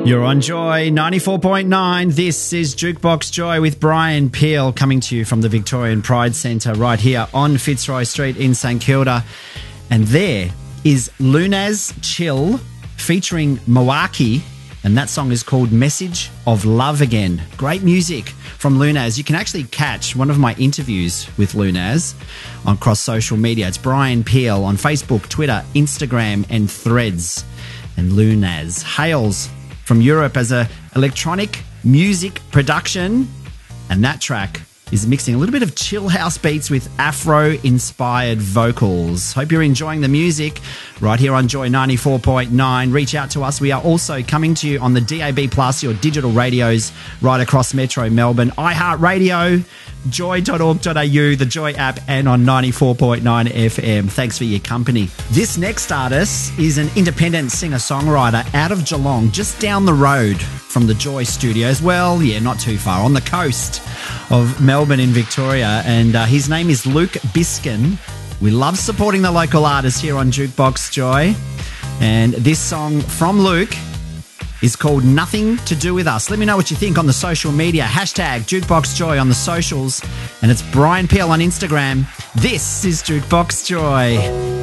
You're on Joy 94.9. This is Jukebox Joy with Brian Peel coming to you from the Victorian Pride Centre right here on Fitzroy Street in St Kilda. And there is Lunaz Chill featuring Mawaki, and that song is called Message of Love Again. Great music from Lunaz. You can actually catch one of my interviews with Lunaz across social media. It's Brian Peel on Facebook, Twitter, Instagram and Threads. And Lunaz hails from Europe as a electronic music production, and that track is mixing a little bit of chill house beats with Afro-inspired vocals. Hope you're enjoying the music right here on Joy 94.9. Reach out to us. We are also coming to you on the DAB+, your digital radios right across Metro Melbourne, iHeartRadio, joy.org.au, the Joy app, and on 94.9 FM. Thanks for your company. This next artist is an independent singer-songwriter out of Geelong, just down the road from the Joy Studios. Well, yeah, not too far, on the coast of Melbourne in Victoria, and his name is Luke Biskin. We love supporting the local artists here on Jukebox Joy, and this song from Luke is called Nothing to Do With Us. Let me know what you think on the social media. Hashtag Jukebox Joy on the socials, and it's Brian Peel on Instagram. This is Jukebox Joy.